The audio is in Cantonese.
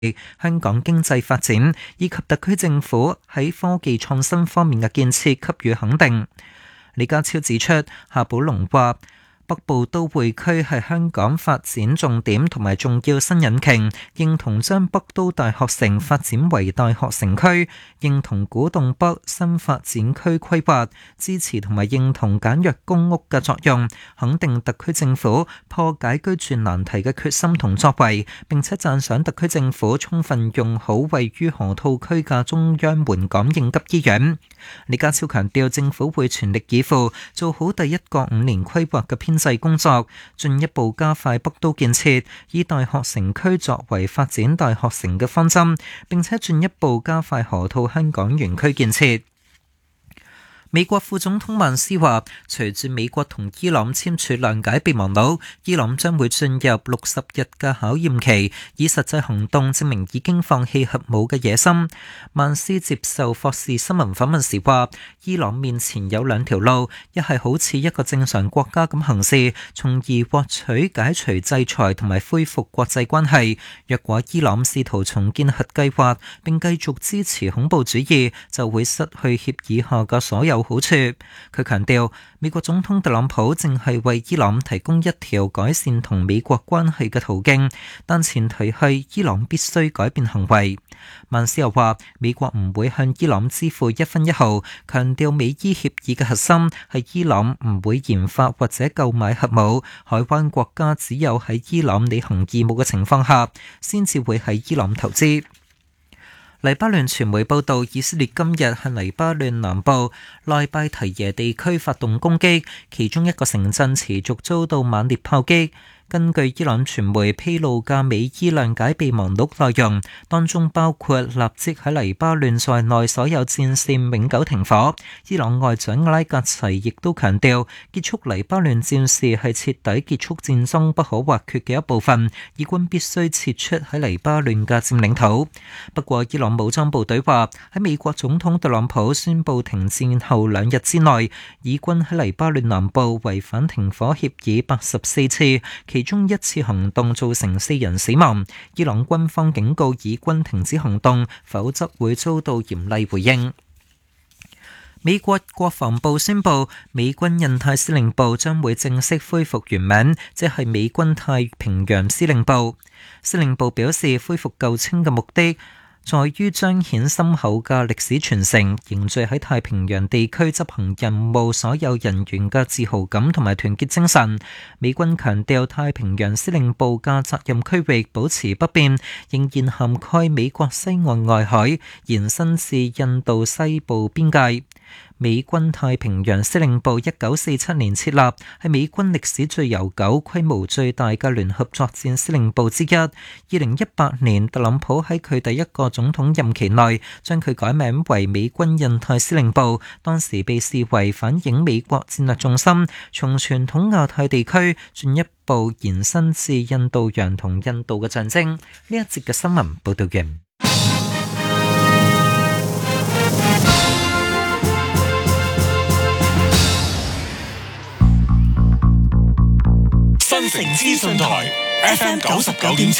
香港經濟發展以及特區政府喺科技創新方面嘅建設給予肯定。李家超指出，夏寶龍話北部都會區係香港發展重點同埋重要新引擎，認同將北都大學城發展為大學城區，認同古洞北新發展區規劃，支持同埋認同簡約公屋嘅作用，肯定特區政府破解居住難題嘅決心同作為，並且讚賞特區政府充分用好位於河套區嘅中央門港應急醫院。李家超強調，政府會全力以赴做好第一個5年規劃嘅編制工作，進一步加快北都建設，以大學城區作為發展大學城嘅方針，並且進一步加快河套香港園區建設。美國副總統曼斯話，隨住美國同伊朗簽署諒解備忘錄，伊朗將會進入60日嘅考驗期，以實際行動證明已經放棄核武嘅野心。曼斯接受霍士新聞訪問時話，伊朗面前有2條路，一係好似一個正常國家咁行事，從而獲取解除制裁同埋恢復國際關係。若果伊朗試圖重建核計劃並繼續支持恐怖主義，就會失去協議下嘅所有好處。佢強調，美國總統特朗普正係為伊朗提供一條改善同美國關係嘅途徑，但前提係伊朗必須改變行為。曼斯又話，美國唔會向伊朗支付1分1毫，強調美伊協議嘅核心係伊朗唔會研發或者購買核武，海灣國家只有喺伊朗履行義務嘅情況下，先至會喺伊朗投資。黎巴嫩傳媒報道，以色列今日向黎巴嫩南部內拜提耶地區發動攻擊，其中一個城鎮持續遭到猛烈炮擊。根據伊朗傳媒披露嘅美伊諒解備忘錄內容，當中包括立即喺黎巴嫩在內所有戰線永久停火。伊朗外長阿拉格齊亦都強調，結束黎巴嫩戰事係徹底結束戰爭不可或缺嘅一部分，以軍必須撤出喺黎巴嫩嘅佔領土。不過，伊朗武裝部隊話，喺美國總統特朗普宣布停戰後2日之內，以軍喺黎巴嫩南部違反停火協議84次，其中1次行動造成4人死亡。伊朗軍方警告以軍停止行動，否則會遭到嚴厲回應。美國國防部宣布，美軍印太司令部將會正式恢復原名，即係美軍太平洋司令部。司令部表示，恢復舊稱嘅目的在於彰顯深厚嘅歷史傳承，凝聚喺太平洋地區執行任務所有人員嘅自豪感同埋團結精神。美軍強調，太平洋司令部嘅責任區域保持不變，仍然涵蓋美國西岸外海，延伸至印度西部邊界。美軍太平洋司令部1947年設立，係美軍歷史最悠久、規模最大嘅聯合作戰司令部之一。2018年，特朗普喺佢第一個總統任期內，將佢改名為美軍印太司令部，當時被視為反映美國戰略重心，從傳統亞太地區進一步延伸至印度洋同印度嘅象徵。呢一節嘅新聞報道完。 新城資訊台 FM 99.7